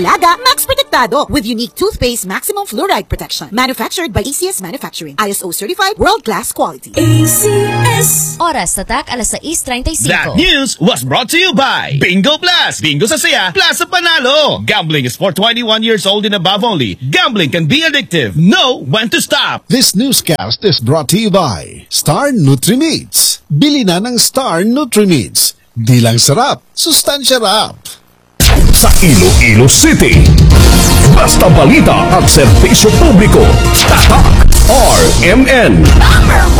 Dalaga, Max Protektado with unique toothpaste maximum fluoride protection. Manufactured by ACS Manufacturing. ISO certified world-class quality. ACS. Oras sa TAC, alas 6:35. That news was brought to you by Bingo Plus. Bingo sa saya, plus sa panalo. Gambling is for 21 years old and above only. Gambling can be addictive. Know when to stop. This newscast is brought to you by Star Nutri-Meats. Bili na ng Star Nutri-Meats. Di lang sarap, sustansya rap. Sa Iloilo City, basta balita at serbisyo publiko. Tatak RMN.